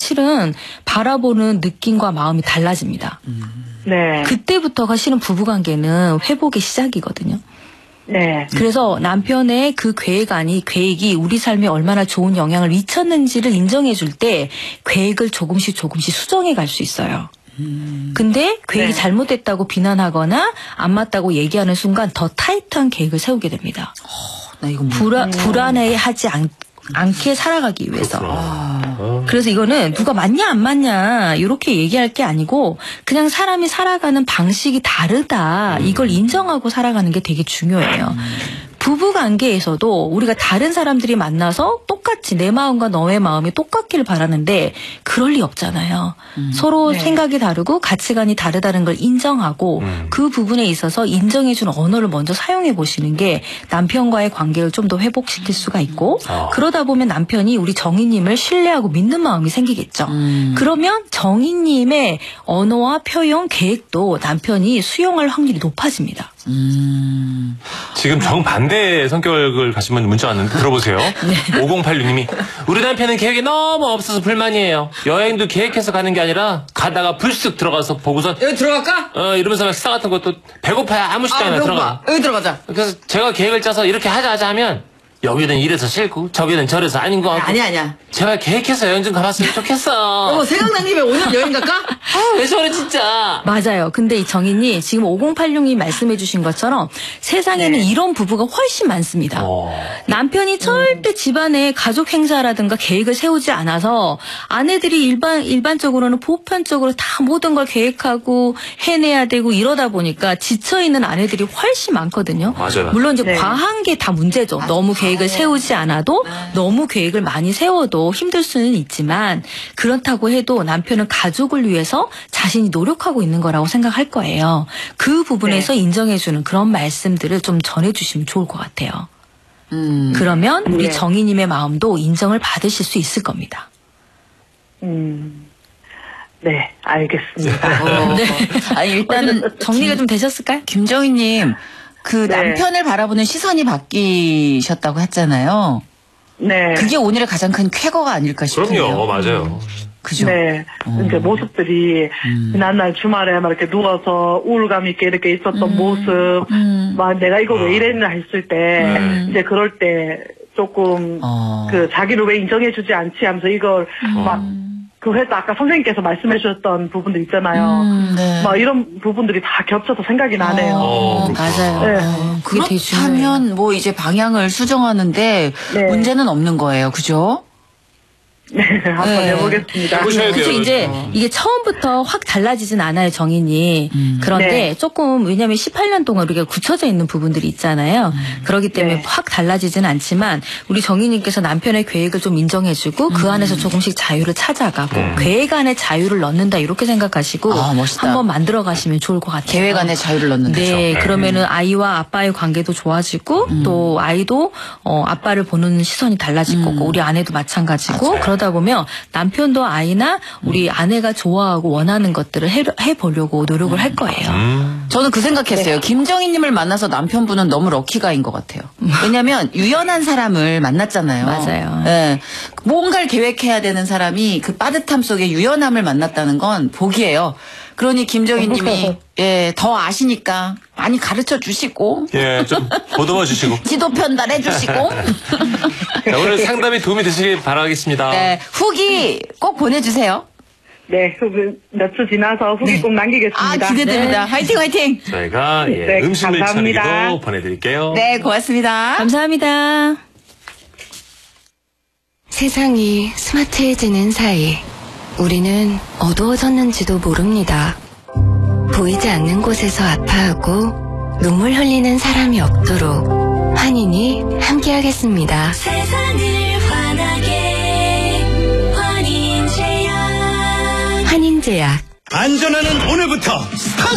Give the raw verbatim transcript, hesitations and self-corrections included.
실은 바라보는 느낌과 마음이 달라집니다. 음. 네. 그때부터가 실은 부부관계는 회복의 시작이거든요. 네. 그래서 남편의 그 계획안이 계획이 우리 삶에 얼마나 좋은 영향을 미쳤는지를 인정해 줄 때 계획을 조금씩 조금씩 수정해 갈 수 있어요. 음. 근데 계획이 네. 잘못됐다고 비난하거나 안 맞다고 얘기하는 순간 더 타이트한 계획을 세우게 됩니다. 어, 나 이거 뭐. 불안, 음. 불안해하지 않, 않게 살아가기 위해서. 아. 그래서 이거는 누가 맞냐 안 맞냐 이렇게 얘기할 게 아니고 그냥 사람이 살아가는 방식이 다르다. 이걸 인정하고 살아가는 게 되게 중요해요. 부부관계에서도 우리가 다른 사람들이 만나서 똑같이 내 마음과 너의 마음이 똑같기를 바라는데 그럴 리 없잖아요. 음. 서로 네. 생각이 다르고 가치관이 다르다는 걸 인정하고 음. 그 부분에 있어서 인정해주는 언어를 먼저 사용해 보시는 게 남편과의 관계를 좀 더 회복시킬 수가 있고 아. 그러다 보면 남편이 우리 정희님을 신뢰하고 믿는 마음이 생기겠죠. 음. 그러면 정희님의 언어와 표현, 계획도 남편이 수용할 확률이 높아집니다. 음. 지금 정반대의 성격을 가신 분 문자 왔는데 들어보세요. 네. 오공팔육 님이 우리 남편은 계획이 너무 없어서 불만이에요. 여행도 계획해서 가는 게 아니라 가다가 불쑥 들어가서 보고서 여기 들어갈까? 어 이러면서 막 식사 같은 것도 배고파야 아무 식도 아, 안 해 들어가. 여기 들어가자. 그래서 제가 계획을 짜서 이렇게 하자 하자 하면 여기는 이래서 싫고 저기는 저래서 아닌 거 같고 아니야, 아니야. 제발 계획해서 여행 좀 가봤으면 좋겠어. 어, 생각난 김에 오늘 여행 갈까? 아, 왜 저래 진짜. 맞아요. 근데 이 정인이 지금 오공팔육 님 말씀해 주신 것처럼 세상에는 네. 이런 부부가 훨씬 많습니다. 어. 남편이 절대 집안에 가족 행사라든가 계획을 세우지 않아서 아내들이 일반, 일반적으로는 보편적으로 다 모든 걸 계획하고 해내야 되고 이러다 보니까 지쳐있는 아내들이 훨씬 많거든요. 맞아요. 물론 이제 네. 과한 게 다 문제죠. 너무 계획을 세우지 않아도 너무 계획을 많이 세워도 힘들 수는 있지만 그렇다고 해도 남편은 가족을 위해서 자신이 노력하고 있는 거라고 생각할 거예요. 그 부분에서 네. 인정해주는 그런 말씀들을 좀 전해주시면 좋을 것 같아요. 음. 그러면 우리 네. 정희님의 마음도 인정을 받으실 수 있을 겁니다. 음. 네, 알겠습니다. 어. 네. 아니, 일단은 정리가 좀 되셨을까요? 김정희님, 그 네. 남편을 바라보는 시선이 바뀌셨다고 했잖아요. 네. 그게 오늘의 가장 큰 쾌거가 아닐까 싶은데요. 그럼요, 맞아요. 그죠? 네. 음. 이제 모습들이 음. 지난날 주말에 막 이렇게 누워서 우울감 있게 이렇게 있었던 음. 모습, 음. 막 내가 이거 왜 이랬나 했을 때, 네. 이제 그럴 때 조금 어. 그 자기를 왜 인정해주지 않지 하면서 이걸 막 그 회사 아까 선생님께서 말씀해 주셨던 부분들 있잖아요. 음, 네. 막 이런 부분들이 다 겹쳐서 생각이 나네요. 어, 그렇구나. 맞아요. 네. 어, 그게 되게 중요해요. 그렇다면 뭐 이제 방향을 수정하는데 네. 문제는 없는 거예요. 그죠? 네, 한번 네. 해보겠습니다. 해보셔야 그래서 돼요. 이제 어. 이게 처음부터 확 달라지진 않아요, 정인이. 음. 그런데 네. 조금 왜냐하면 십팔 년 동안 우리가 굳혀져 있는 부분들이 있잖아요. 그렇기 때문에 네. 확 달라지진 않지만 우리 정인님께서 남편의 계획을 좀 인정해주고 그 안에서 조금씩 자유를 찾아가고 계획 안에 자유를 넣는다 이렇게 생각하시고 아, 멋있다. 한번 만들어 가시면 좋을 것 같아요. 계획 안에 자유를 넣는다. 네, 그렇죠. 그러면은 아이와 아빠의 관계도 좋아지고 또 아이도 어, 아빠를 보는 시선이 달라질 거고 우리 아내도 마찬가지고 맞아요. 그러다 보면 남편도 아이나 우리 아내가 좋아하고 원하는 것들을 해, 해보려고 노력을 할 거예요. 음. 저는 그 생각했어요. 김정희님을 만나서 남편분은 너무 럭키가인 것 같아요. 왜냐하면 유연한 사람을 만났잖아요. 맞아요. 네. 뭔가를 계획해야 되는 사람이 그 빠듯함 속에 유연함을 만났다는 건 복이에요. 그러니 김정희님이 예, 더 아시니까 많이 가르쳐 주시고 예, 좀 보듬어 주시고. 지도 편달해 주시고 자, 오늘 상담이 도움이 되시길 바라겠습니다. 네, 후기 꼭 보내주세요. 네, 몇 주 지나서 후기 꼭 남기겠습니다. 아, 기대됩니다. 화이팅 화이팅. 저희가 예, 네, 음식물 감사합니다. 처리기도 보내드릴게요. 네, 고맙습니다. 감사합니다. 세상이 스마트해지는 사이 우리는 어두워졌는지도 모릅니다. 보이지 않는 곳에서 아파하고 눈물 흘리는 사람이 없도록 환인이 함께하겠습니다. 세상을 환하게 환인제약 환인제약 안전하는 오늘부터 스타트!